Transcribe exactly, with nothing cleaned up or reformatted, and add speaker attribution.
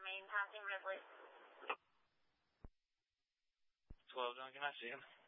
Speaker 1: Main, passing Ripley.
Speaker 2: twelve, John, can I see him?